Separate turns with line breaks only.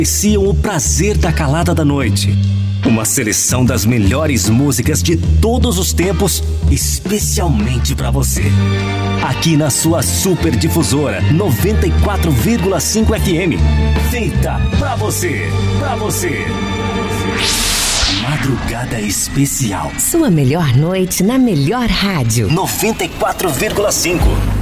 Apreciam o prazer da calada da noite. Uma seleção das melhores músicas de todos os tempos, especialmente para você. Aqui na sua super difusora 94,5 FM. Feita pra você, pra você. Madrugada especial.
Sua melhor noite na melhor rádio.
94,5.